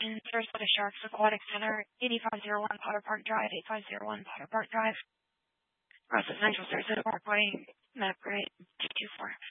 in Sarasota Sharks Aquatic Center, 8501 Potter Park Drive, 8501 Potter Park Drive, across the Central Sarasota Parkway, map grade 224.